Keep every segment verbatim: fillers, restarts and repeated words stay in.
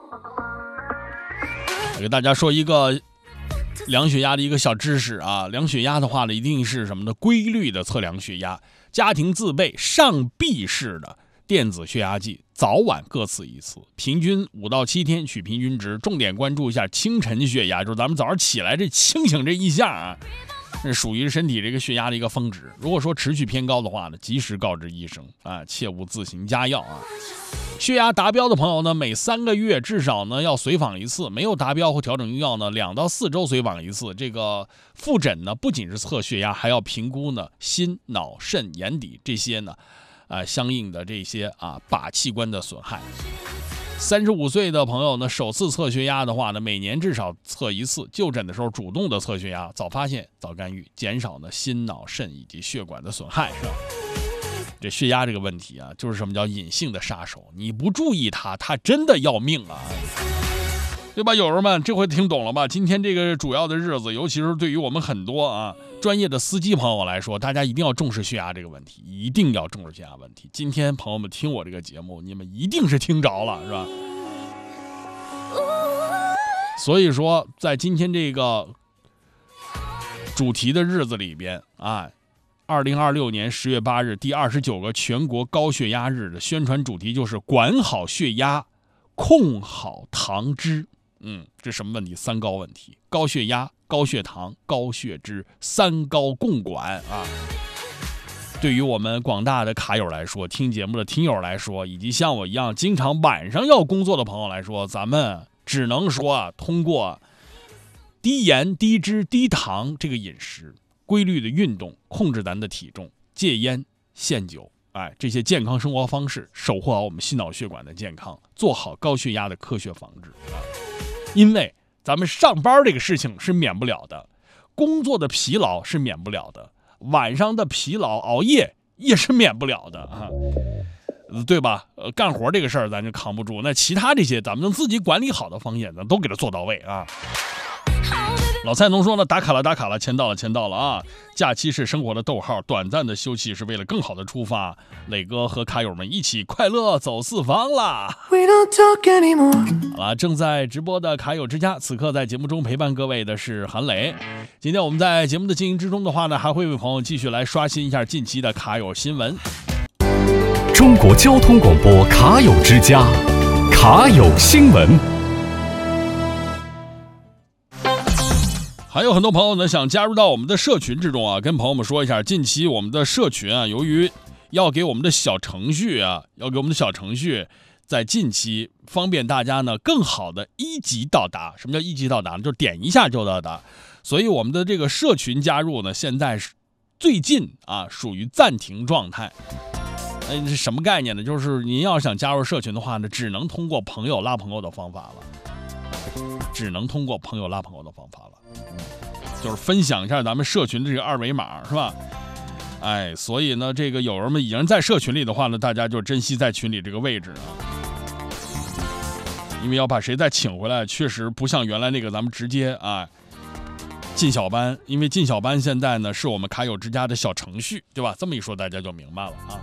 给大家说一个量血压的一个小知识啊，量血压的话呢，一定是什么呢？规律的测量血压，家庭自备上臂式的电子血压计，早晚各测一次，平均五到七天取平均值，重点关注一下清晨血压，就是咱们早上起来这清醒这一下啊，这属于身体这个血压的一个峰值。如果说持续偏高的话呢，及时告知医生啊，切勿自行加药啊。血压达标的朋友呢，每三个月至少呢要随访一次；没有达标或调整用药呢，两到四周随访一次。这个复诊呢，不仅是测血压，还要评估呢心、脑、肾、眼底这些呢，啊、呃、相应的这些啊靶器官的损害。三十五岁的朋友呢，首次测血压的话呢，每年至少测一次。就诊的时候主动的测血压，早发现早干预，减少呢心、脑、肾以及血管的损害，是吧？这血压这个问题啊，就是什么叫隐性的杀手，你不注意它，它真的要命啊，对吧？友人们，这回听懂了吧？今天这个主要的日子，尤其是对于我们很多啊专业的司机朋友来说，大家一定要重视血压这个问题，一定要重视血压问题。今天朋友们听我这个节目，你们一定是听着了，是吧？所以说，在今天这个主题的日子里边啊。二零二六年十月八日，第二十九个全国高血压日的宣传主题就是管好血压，控好糖脂。嗯，这什么问题？三高问题：高血压、高血糖、高血脂，三高共管啊！对于我们广大的卡友来说，听节目的听友来说，以及像我一样经常晚上要工作的朋友来说，咱们只能说啊，通过低盐、低脂、低糖这个饮食。规律的运动，控制咱的体重，戒烟限酒，哎，这些健康生活方式，守护好我们心脑血管的健康，做好高血压的科学防治啊！因为咱们上班这个事情是免不了的，工作的疲劳是免不了的，晚上的疲劳熬夜也是免不了的啊，对吧？呃，干活这个事儿咱就扛不住，那其他这些咱们能自己管理好的方面，咱都给它做到位啊！老菜农说呢，打卡了打卡了，钱到了钱到了啊！假期是生活的逗号，短暂的休息是为了更好的出发。磊哥和卡友们一起快乐走四方啦！好了，正在直播的卡友之家，此刻在节目中陪伴各位的是韩磊。今天我们在节目的进行之中的话呢，还会为朋友继续来刷新一下近期的卡友新闻。 中国交通广播卡友之家，卡友新闻。 还有很多朋友呢想加入到我们的社群之中啊，跟朋友们说一下，近期我们的社群啊，由于要给我们的小程序啊，要给我们的小程序在近期方便大家呢更好的一级到达。什么叫一级到达呢？就点一下就到达。所以我们的这个社群加入呢，现在是最近啊属于暂停状态。哎，是什么概念呢？就是您要想加入社群的话呢，只能通过朋友拉朋友的方法了，只能通过朋友拉朋友的方法了。嗯，就是分享一下咱们社群的这个二维码，是吧？哎，所以呢，这个友人们已经在社群里的话呢，大家就珍惜在群里这个位置啊，因为要把谁再请回来，确实不像原来那个咱们直接啊进小班，因为进小班现在呢是我们卡友之家的小程序，对吧？这么一说大家就明白了啊。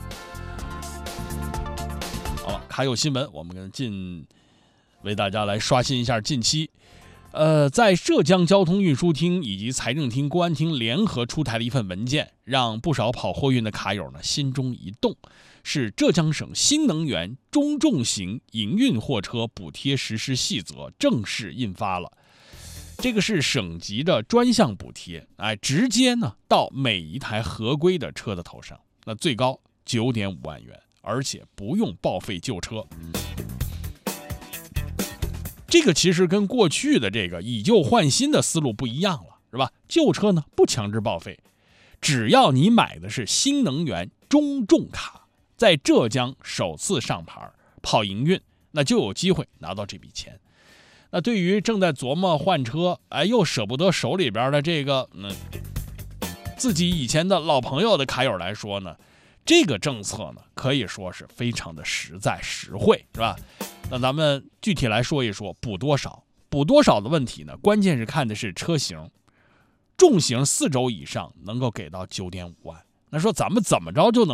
好了，卡友新闻，我们进为大家来刷新一下近期。呃，在浙江交通运输厅以及财政厅、公安厅联合出台了一份文件，让不少跑货运的卡友呢心中一动，是浙江省新能源中重型营运货车补贴实施细则正式印发了。这个是省级的专项补贴，哎，直接呢到每一台合规的车的头上，那最高九点五万元，而且不用报废旧车。这个其实跟过去的这个以旧换新的思路不一样了，是吧？旧车呢不强制报废，只要你买的是新能源中重卡，在浙江首次上牌跑营运，那就有机会拿到这笔钱。那对于正在琢磨换车，哎，又舍不得手里边的这个嗯自己以前的老朋友的卡友来说呢，这个政策呢可以说是非常的实在实惠，是吧？那咱们具体来说一说，补多少？补多少的问题呢？关键是看的是车型，重型四轴以上能够给到九点五万。那说咱们怎么着就能